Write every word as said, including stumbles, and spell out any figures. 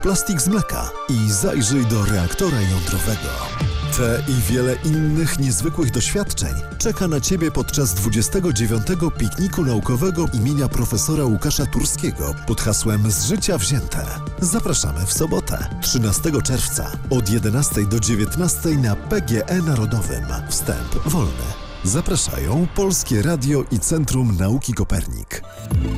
plastik z mleka i zajrzyj do reaktora jądrowego. Te i wiele innych niezwykłych doświadczeń czeka na Ciebie podczas dwudziestego dziewiątego pikniku naukowego imienia profesora Łukasza Turskiego pod hasłem Z życia wzięte. Zapraszamy w sobotę, trzynastego czerwca od jedenastej do dziewiętnastej na P G E Narodowym. Wstęp wolny. Zapraszają Polskie Radio i Centrum Nauki Kopernik.